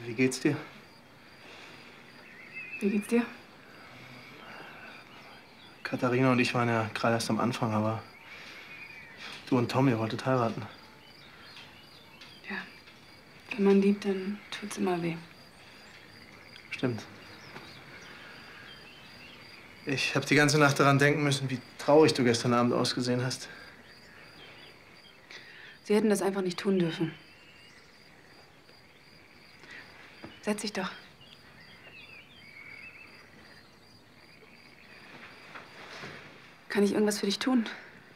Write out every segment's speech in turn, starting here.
Wie geht's dir? Wie geht's dir? Katharina und ich waren ja gerade erst am Anfang, aber du und Tom, ihr wolltet heiraten. Ja. Wenn man liebt, dann tut's immer weh. Stimmt. Ich habe die ganze Nacht daran denken müssen, wie traurig du gestern Abend ausgesehen hast. Sie hätten das einfach nicht tun dürfen. Setz dich doch. Kann ich irgendwas für dich tun?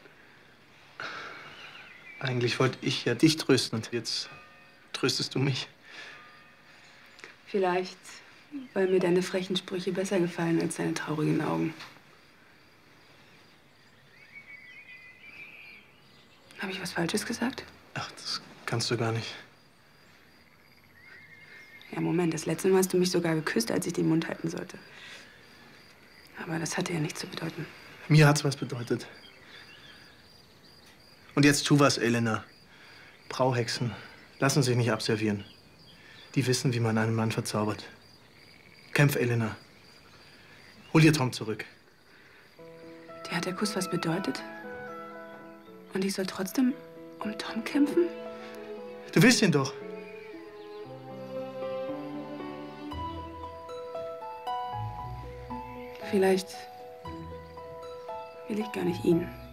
Eigentlich wollte ich ja dich trösten und jetzt tröstest du mich. Vielleicht, weil mir deine frechen Sprüche besser gefallen als deine traurigen Augen. Habe ich was Falsches gesagt? Ach, das kannst du gar nicht. Ja, Moment, das letzte Mal hast du mich sogar geküsst, als ich den Mund halten sollte. Aber das hatte ja nichts zu bedeuten. Mir hat's was bedeutet. Und jetzt tu was, Elena. Brauhexen lassen sich nicht abservieren. Die wissen, wie man einen Mann verzaubert. Kämpf, Elena. Hol dir Tom zurück. Dir hat der Kuss was bedeutet? Und ich soll trotzdem um Tom kämpfen? Du willst ihn doch. Vielleicht will ich gar nicht ihn.